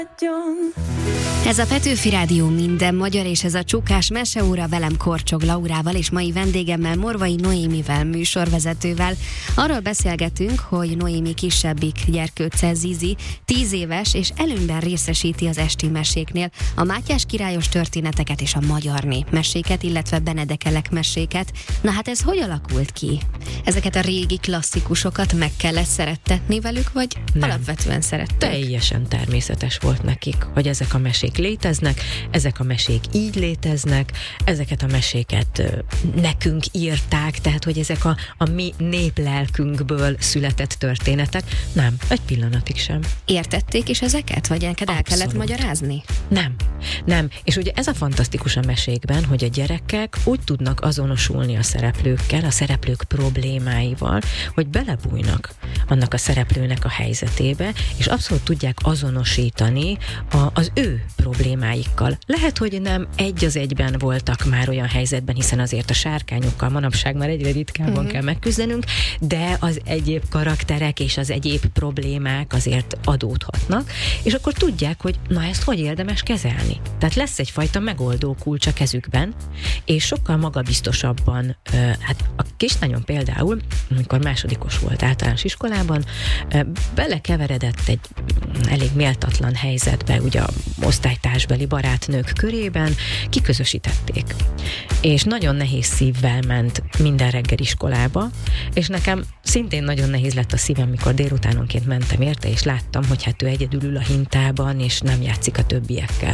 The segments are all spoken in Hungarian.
Ez a Petőfi Rádió minden magyar, és ez a Csukás meseóra velem Korcsog Laurával és mai vendégemmel Morvai Noémivel, műsorvezetővel. Arról beszélgetünk, hogy Noémi kisebbik gyerkőce Zizi 10 éves, és előnyben részesíti az esti meséknél a Mátyás királyos történeteket és a magyar népmeséket, illetve Benedekelek meséket. Na hát ez hogy alakult ki? Ezeket a régi klasszikusokat meg kellett szerettetni velük, vagy nem, alapvetően szerették? Teljesen természetes volt nekik, hogy ezek a mesék léteznek, ezek a mesék így léteznek, ezeket a meséket nekünk írták, tehát hogy ezek a mi néplelkünkből született történetek. Nem, egy pillanatig sem. Értették is ezeket? Vagy neked el kellett magyarázni? Nem. És ugye ez a fantasztikus a mesékben, hogy a gyerekek úgy tudnak azonosulni a szereplőkkel, a szereplők problémáival, hogy belebújnak annak a szereplőnek a helyzetébe, és abszolút tudják azonosítani az ő problémáikkal. Lehet, hogy nem egy az egyben voltak már olyan helyzetben, hiszen azért a sárkányokkal manapság már egyre ritkábban kell megküzdenünk, de az egyéb karakterek és az egyéb problémák azért adódhatnak, és akkor tudják, hogy na ezt hogy érdemes kezelni. Tehát lesz egyfajta megoldó kulcs a kezükben, és sokkal magabiztosabban, hát a kislányom például, amikor másodikos volt általános iskolában, belekeveredett egy elég méltatlan helyzetbe, ugye a osztálytársbeli barátnők körében, kiközösítették. És nagyon nehéz szívvel ment minden reggel iskolába, és nekem szintén nagyon nehéz lett a szívem, mikor délutánonként mentem érte, és láttam, hogy hát ő egyedül ül a hintában, és nem játszik a többiekkel.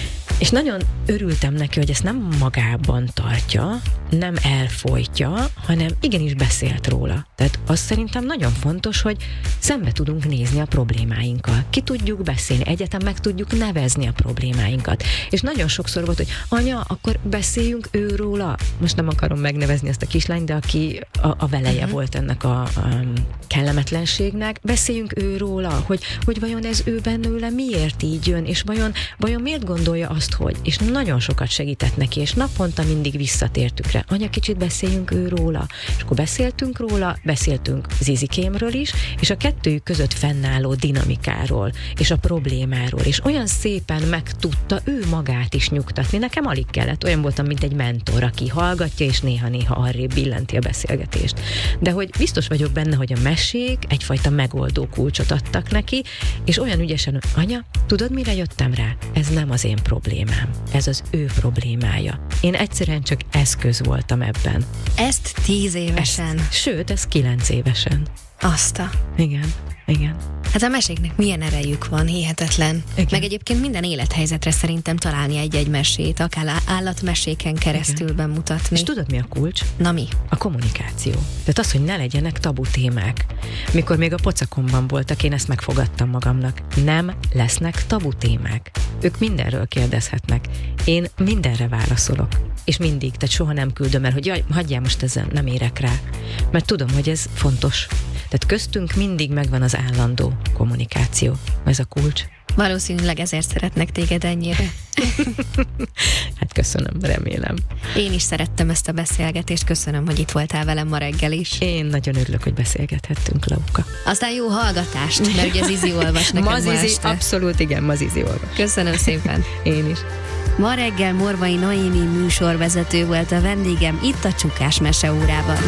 És nagyon örültem neki, hogy ezt nem magában tartja, nem elfojtja, hanem igenis beszélt róla. Tehát az szerintem nagyon fontos, hogy szembe tudunk nézni a problémáinkkal. Ki tudjuk beszélni, egyetem meg tudjuk nevezni a problémáinkat. És nagyon sokszor volt, hogy anya, akkor beszéljünk őróla. Most nem akarom megnevezni ezt a kislányt, de aki a veleje volt ennek a kellemetlenségnek. Beszéljünk őróla, hogy vajon ez ő bennőle miért így jön, és vajon miért gondolja azt, hogy, és nagyon sokat segített neki, és naponta mindig visszatértük rá. Anya, kicsit beszéljünk őróla. És akkor beszéltünk róla, beszéltünk Zizikémről is, és a kettőjük között fennálló dinamikáról, és a problémáról, és olyan szépen meg tudta ő magát is nyugtatni. Nekem alig kellett, olyan voltam, mint egy mentor, aki hallgatja, és néha-néha arrébb billenti a beszélgetést. De hogy biztos vagyok benne, hogy a mesék egyfajta megoldó kulcsot adtak neki, és olyan ügyesen, anya, tudod, mire jöttem rá? Ez nem az én problémám. Ez az ő problémája. Én egyszerűen csak eszköz voltam ebben. Ezt 10 évesen? Sőt, ez 9 évesen. Igen. Hát a meséknek milyen erejük van, hihetetlen. Igen. Meg egyébként minden élethelyzetre szerintem találni egy-egy mesét, akár állatmeséken keresztül bemutatni. És tudod, mi a kulcs? Na mi? A kommunikáció. Tehát az, hogy ne legyenek tabu témák. Mikor még a pocakomban voltak, én ezt megfogadtam magamnak. Nem lesznek tabu témák. Ők mindenről kérdezhetnek. Én mindenre válaszolok. És mindig, tehát soha nem küldöm el, hogy jaj, hagyjál most ezen, nem érek rá. Mert tudom, hogy ez fontos. Tehát köztünk mindig megvan az állandó kommunikáció. Ez a kulcs. Valószínűleg ezért szeretnek téged ennyire. Hát köszönöm, remélem. Én is szerettem ezt a beszélgetést, köszönöm, hogy itt voltál velem ma reggel is. Én nagyon örülök, hogy beszélgethettünk, Lauka. Aztán jó hallgatást, mert ugye Zizi olvas neked ma este. Abszolút, igen, ma Zizi olvas. Köszönöm szépen. Én is. Ma reggel Morvai Noémi műsorvezető volt a vendégem itt a Csukás meseórában.